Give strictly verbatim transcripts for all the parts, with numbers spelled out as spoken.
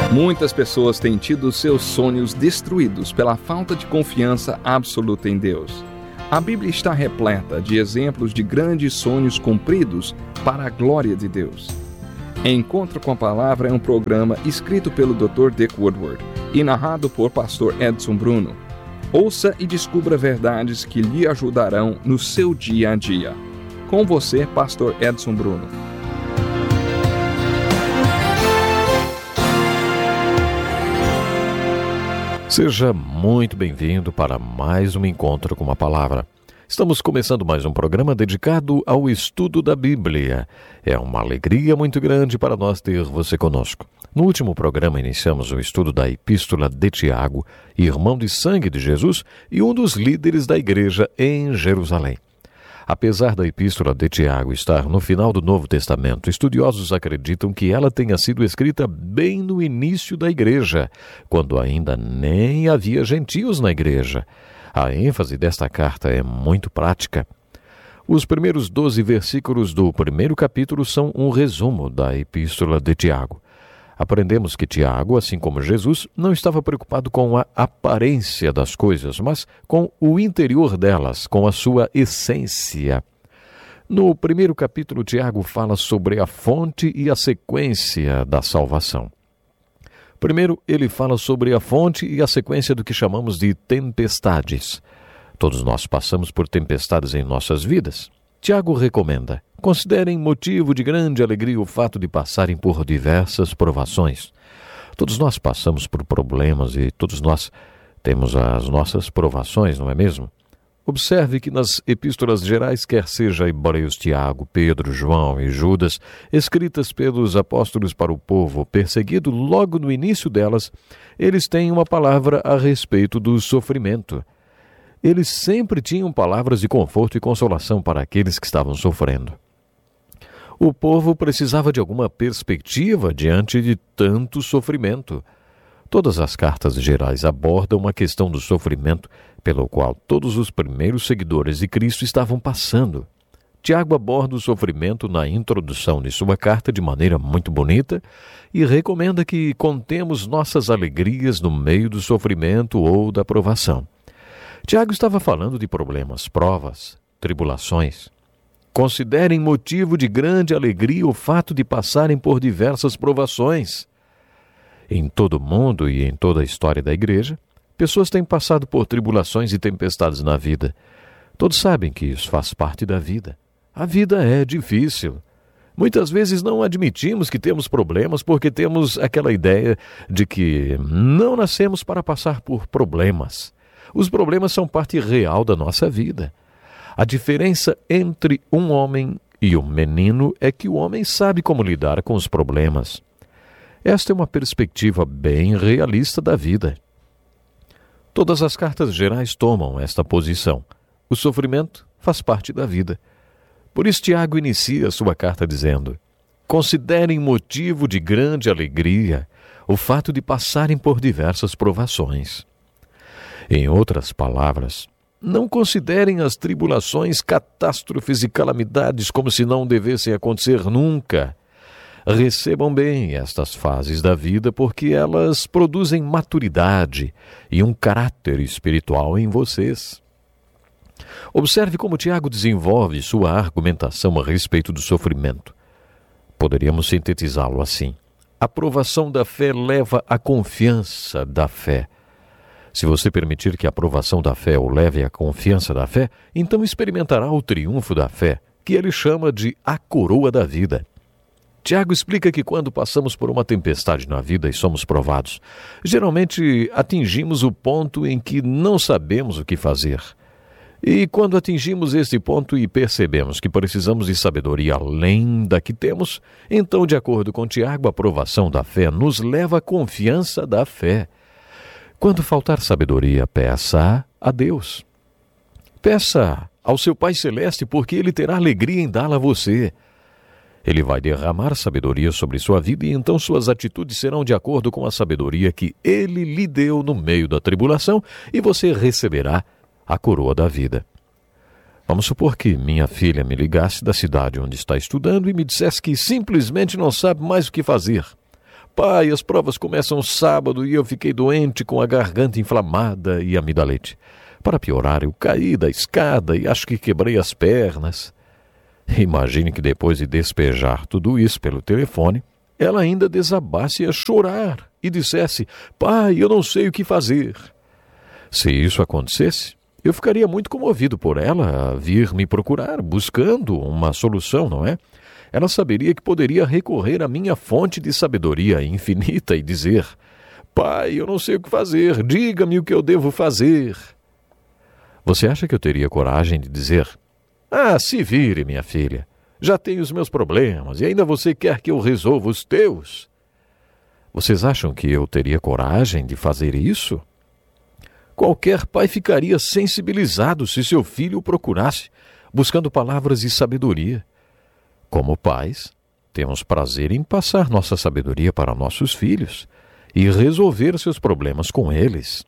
Muitas pessoas têm tido seus sonhos destruídos pela falta de confiança absoluta em Deus. A Bíblia está repleta de exemplos de grandes sonhos cumpridos para a glória de Deus. Encontro com a Palavra é um programa escrito pelo doutor Dick Woodward e narrado por pastor Edson Bruno. Ouça e descubra verdades que lhe ajudarão no seu dia a dia. Com você, pastor Edson Bruno. Seja muito bem-vindo para mais um Encontro com a Palavra. Estamos começando mais um programa dedicado ao estudo da Bíblia. É uma alegria muito grande para nós ter você conosco. No último programa iniciamos o estudo da Epístola de Tiago, irmão de sangue de Jesus e um dos líderes da igreja em Jerusalém. Apesar da Epístola de Tiago estar no final do Novo Testamento, estudiosos acreditam que ela tenha sido escrita bem no início da igreja, quando ainda nem havia gentios na igreja. A ênfase desta carta é muito prática. Os primeiros doze versículos do primeiro capítulo são um resumo da Epístola de Tiago. Aprendemos que Tiago, assim como Jesus, não estava preocupado com a aparência das coisas, mas com o interior delas, com a sua essência. No primeiro capítulo, Tiago fala sobre a fonte e a sequência da salvação. Primeiro, ele fala sobre a fonte e a sequência do que chamamos de tempestades. Todos nós passamos por tempestades em nossas vidas. Tiago recomenda: considerem motivo de grande alegria o fato de passarem por diversas provações. Todos nós passamos por problemas e todos nós temos as nossas provações, não é mesmo? Observe que nas epístolas gerais, quer seja Hebreus, Tiago, Pedro, João e Judas, escritas pelos apóstolos para o povo perseguido, logo no início delas, eles têm uma palavra a respeito do sofrimento. Eles sempre tinham palavras de conforto e consolação para aqueles que estavam sofrendo. O povo precisava de alguma perspectiva diante de tanto sofrimento. Todas as cartas gerais abordam a questão do sofrimento pelo qual todos os primeiros seguidores de Cristo estavam passando. Tiago aborda o sofrimento na introdução de sua carta de maneira muito bonita e recomenda que contemos nossas alegrias no meio do sofrimento ou da provação. Tiago estava falando de problemas, provas, tribulações. Considerem motivo de grande alegria o fato de passarem por diversas provações. Em todo o mundo e em toda a história da igreja, pessoas têm passado por tribulações e tempestades na vida. Todos sabem que isso faz parte da vida. A vida é difícil. Muitas vezes não admitimos que temos problemas porque temos aquela ideia de que não nascemos para passar por problemas. Os problemas são parte real da nossa vida. A diferença entre um homem e um menino é que o homem sabe como lidar com os problemas. Esta é uma perspectiva bem realista da vida. Todas as cartas gerais tomam esta posição. O sofrimento faz parte da vida. Por isso, Tiago inicia sua carta dizendo: considerem motivo de grande alegria o fato de passarem por diversas provações. Em outras palavras, não considerem as tribulações, catástrofes e calamidades como se não devessem acontecer nunca. Recebam bem estas fases da vida porque elas produzem maturidade e um caráter espiritual em vocês. Observe como Tiago desenvolve sua argumentação a respeito do sofrimento. Poderíamos sintetizá-lo assim: a provação da fé leva à confiança da fé. Se você permitir que a aprovação da fé o leve à confiança da fé, então experimentará o triunfo da fé, que ele chama de a coroa da vida. Tiago explica que quando passamos por uma tempestade na vida e somos provados, geralmente atingimos o ponto em que não sabemos o que fazer. E quando atingimos esse ponto e percebemos que precisamos de sabedoria além da que temos, então, de acordo com Tiago, a aprovação da fé nos leva à confiança da fé. Quando faltar sabedoria, peça a Deus. Peça ao seu Pai Celeste, porque Ele terá alegria em dá-la a você. Ele vai derramar sabedoria sobre sua vida e então suas atitudes serão de acordo com a sabedoria que Ele lhe deu no meio da tribulação e você receberá a coroa da vida. Vamos supor que minha filha me ligasse da cidade onde está estudando e me dissesse que simplesmente não sabe mais o que fazer. Pai, as provas começam sábado e eu fiquei doente com a garganta inflamada e amidalite. Para piorar, eu caí da escada e acho que quebrei as pernas. Imagine que depois de despejar tudo isso pelo telefone, ela ainda desabasse a chorar e dissesse: pai, eu não sei o que fazer. Se isso acontecesse, eu ficaria muito comovido por ela vir me procurar, buscando uma solução, não é? Ela saberia que poderia recorrer à minha fonte de sabedoria infinita e dizer: pai, eu não sei o que fazer, diga-me o que eu devo fazer. Você acha que eu teria coragem de dizer: ah, se vire, minha filha, já tenho os meus problemas e ainda você quer que eu resolva os teus? Vocês acham que eu teria coragem de fazer isso? Qualquer pai ficaria sensibilizado se seu filho o procurasse, buscando palavras de sabedoria. Como pais, temos prazer em passar nossa sabedoria para nossos filhos e resolver seus problemas com eles.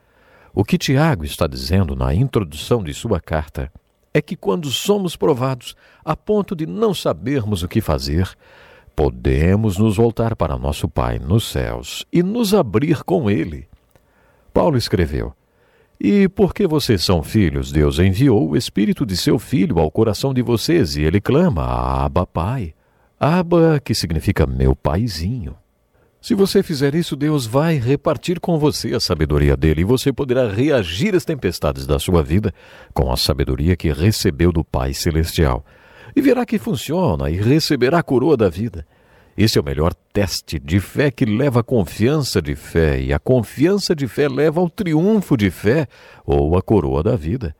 O que Tiago está dizendo na introdução de sua carta é que quando somos provados a ponto de não sabermos o que fazer, podemos nos voltar para nosso Pai nos céus e nos abrir com Ele. Paulo escreveu: e porque vocês são filhos, Deus enviou o Espírito de seu Filho ao coração de vocês e ele clama: Abba, Pai. Abba, que significa meu paizinho. Se você fizer isso, Deus vai repartir com você a sabedoria dele e você poderá reagir às tempestades da sua vida com a sabedoria que recebeu do Pai Celestial. E verá que funciona e receberá a coroa da vida. Esse é o melhor teste de fé que leva à confiança de fé, e a confiança de fé leva ao triunfo de fé ou à coroa da vida.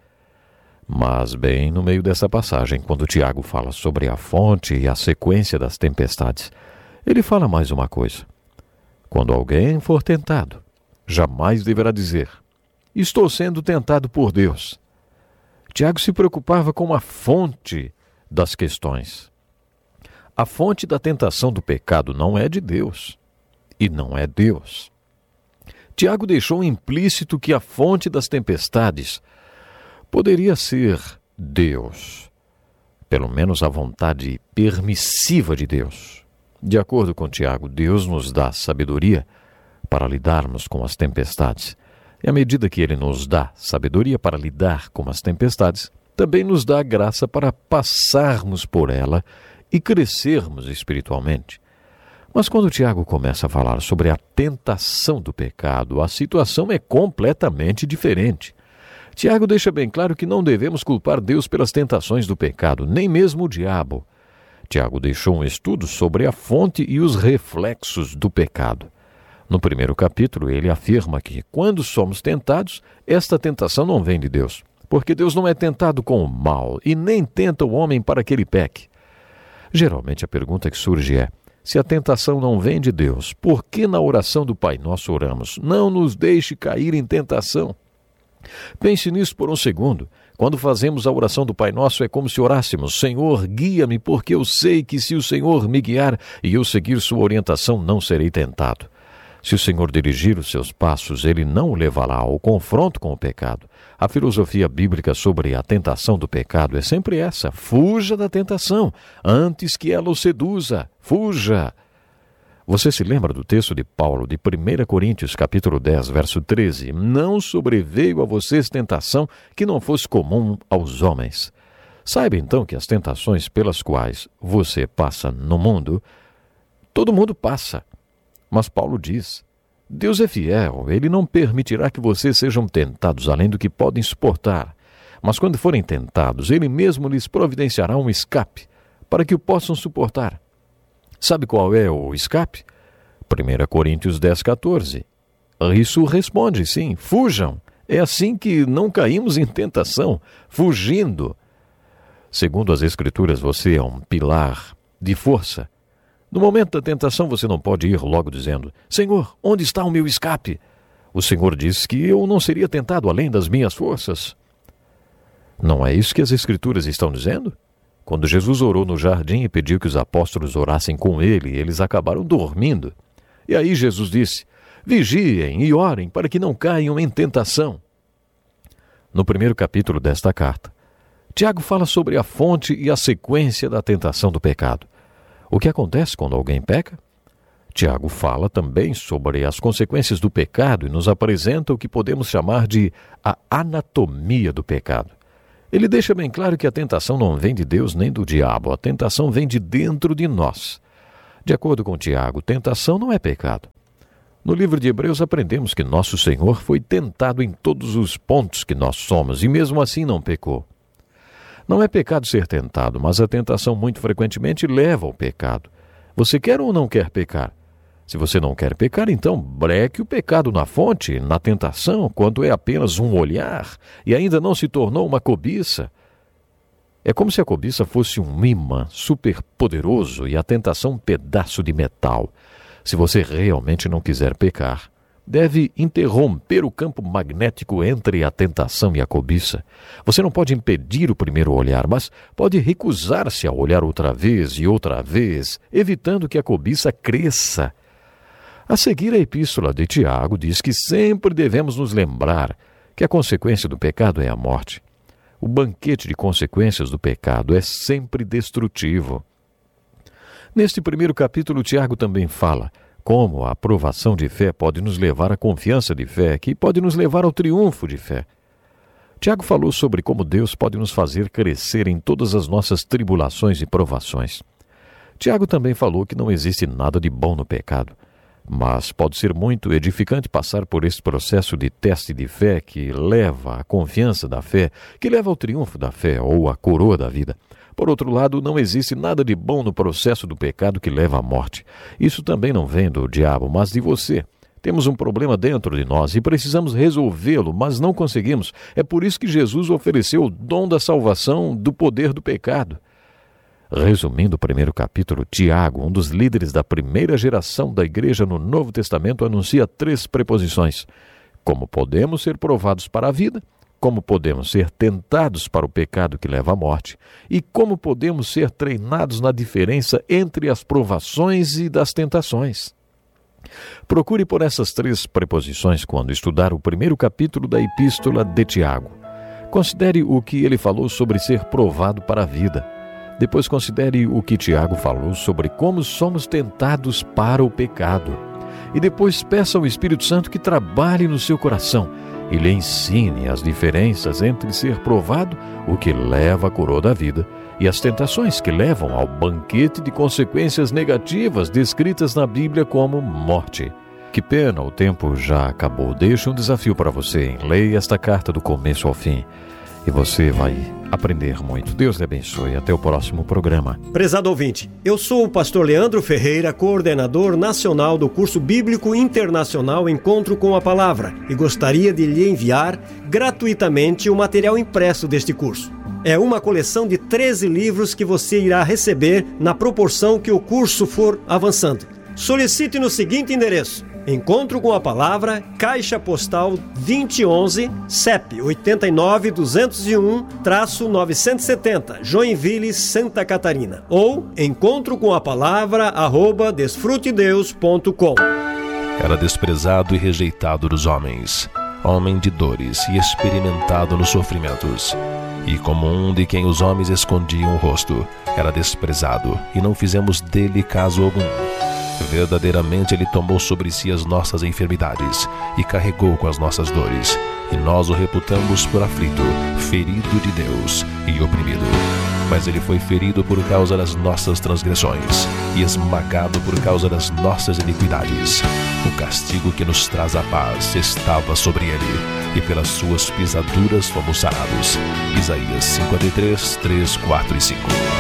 Mas bem no meio dessa passagem, quando Tiago fala sobre a fonte e a sequência das tempestades, ele fala mais uma coisa. Quando alguém for tentado, jamais deverá dizer: estou sendo tentado por Deus. Tiago se preocupava com a fonte das questões. A fonte da tentação do pecado não é de Deus, e não é Deus. Tiago deixou implícito que a fonte das tempestades poderia ser Deus, pelo menos a vontade permissiva de Deus. De acordo com Tiago, Deus nos dá sabedoria para lidarmos com as tempestades. E à medida que Ele nos dá sabedoria para lidar com as tempestades, também nos dá graça para passarmos por ela e crescermos espiritualmente. Mas quando Tiago começa a falar sobre a tentação do pecado, a situação é completamente diferente. Tiago deixa bem claro que não devemos culpar Deus pelas tentações do pecado, nem mesmo o diabo. Tiago deixou um estudo sobre a fonte e os reflexos do pecado. No primeiro capítulo, ele afirma que, quando somos tentados, esta tentação não vem de Deus, porque Deus não é tentado com o mal e nem tenta o homem para que ele peque. Geralmente a pergunta que surge é: se a tentação não vem de Deus, por que na oração do Pai Nosso oramos: não nos deixe cair em tentação? Pense nisso por um segundo. Quando fazemos a oração do Pai Nosso, é como se orássemos: Senhor, guia-me, porque eu sei que se o Senhor me guiar e eu seguir sua orientação, não serei tentado. Se o Senhor dirigir os seus passos, Ele não o levará ao confronto com o pecado. A filosofia bíblica sobre a tentação do pecado é sempre essa: fuja da tentação, antes que ela o seduza. Fuja! Você se lembra do texto de Paulo, de primeira Coríntios, capítulo dez, verso treze? Não sobreveio a vocês tentação que não fosse comum aos homens. Saiba então que as tentações pelas quais você passa no mundo, todo mundo passa. Mas Paulo diz: Deus é fiel, Ele não permitirá que vocês sejam tentados além do que podem suportar. Mas quando forem tentados, Ele mesmo lhes providenciará um escape, para que o possam suportar. Sabe qual é o escape? primeira Coríntios dez, quatorze. Isso responde, sim, fujam. É assim que não caímos em tentação, fugindo. Segundo as Escrituras, você é um pilar de força. No momento da tentação, você não pode ir logo dizendo: Senhor, onde está o meu escape? O Senhor disse que eu não seria tentado além das minhas forças. Não é isso que as Escrituras estão dizendo? Quando Jesus orou no jardim e pediu que os apóstolos orassem com ele, eles acabaram dormindo. E aí Jesus disse: vigiem e orem para que não caiam em tentação. No primeiro capítulo desta carta, Tiago fala sobre a fonte e a sequência da tentação do pecado. O que acontece quando alguém peca? Tiago fala também sobre as consequências do pecado e nos apresenta o que podemos chamar de a anatomia do pecado. Ele deixa bem claro que a tentação não vem de Deus nem do diabo, a tentação vem de dentro de nós. De acordo com Tiago, tentação não é pecado. No livro de Hebreus aprendemos que nosso Senhor foi tentado em todos os pontos que nós somos e mesmo assim não pecou. Não é pecado ser tentado, mas a tentação muito frequentemente leva ao pecado. Você quer ou não quer pecar? Se você não quer pecar, então breque o pecado na fonte, na tentação, quando é apenas um olhar e ainda não se tornou uma cobiça. É como se a cobiça fosse um imã super poderoso e a tentação um pedaço de metal. Se você realmente não quiser pecar, deve interromper o campo magnético entre a tentação e a cobiça. Você não pode impedir o primeiro olhar, mas pode recusar-se a olhar outra vez e outra vez, evitando que a cobiça cresça. A seguir, a epístola de Tiago diz que sempre devemos nos lembrar que a consequência do pecado é a morte. O banquete de consequências do pecado é sempre destrutivo. Neste primeiro capítulo, Tiago também fala como a aprovação de fé pode nos levar à confiança de fé, que pode nos levar ao triunfo de fé. Tiago falou sobre como Deus pode nos fazer crescer em todas as nossas tribulações e provações. Tiago também falou que não existe nada de bom no pecado, mas pode ser muito edificante passar por esse processo de teste de fé que leva à confiança da fé, que leva ao triunfo da fé ou à coroa da vida. Por outro lado, não existe nada de bom no processo do pecado que leva à morte. Isso também não vem do diabo, mas de você. Temos um problema dentro de nós e precisamos resolvê-lo, mas não conseguimos. É por isso que Jesus ofereceu o dom da salvação do poder do pecado. Resumindo o primeiro capítulo, Tiago, um dos líderes da primeira geração da igreja no Novo Testamento, anuncia três preposições: como podemos ser provados para a vida, como podemos ser tentados para o pecado que leva à morte e como podemos ser treinados na diferença entre as provações e das tentações. Procure por essas três preposições quando estudar o primeiro capítulo da epístola de Tiago. Considere o que ele falou sobre ser provado para a vida. Depois considere o que Tiago falou sobre como somos tentados para o pecado. E depois peça ao Espírito Santo que trabalhe no seu coração e lhe ensine as diferenças entre ser provado, o que leva à coroa da vida, e as tentações que levam ao banquete de consequências negativas descritas na Bíblia como morte. Que pena, o tempo já acabou. Deixo um desafio para você. Leia esta carta do começo ao fim e você vai aprender muito. Deus lhe abençoe. Até o próximo programa. Prezado ouvinte, eu sou o pastor Leandro Ferreira, coordenador nacional do curso bíblico internacional Encontro com a Palavra, e gostaria de lhe enviar gratuitamente o material impresso deste curso. É uma coleção de treze livros que você irá receber na proporção que o curso for avançando. Solicite no seguinte endereço: Encontro com a Palavra, Caixa Postal vinte e onze, C E P oito nove dois zero um, novecentos e setenta, Joinville, Santa Catarina. Ou encontro com a palavra arroba desfrutedeus ponto com. Era desprezado e rejeitado dos homens, homem de dores e experimentado nos sofrimentos. E como um de quem os homens escondiam o rosto, era desprezado, e não fizemos dele caso algum. Verdadeiramente ele tomou sobre si as nossas enfermidades e carregou com as nossas dores, e nós o reputamos por aflito, ferido de Deus e oprimido. Mas ele foi ferido por causa das nossas transgressões e esmagado por causa das nossas iniquidades. O castigo que nos traz a paz estava sobre ele, e pelas suas pisaduras fomos sarados. Isaías cinquenta e três, três, quatro e cinco.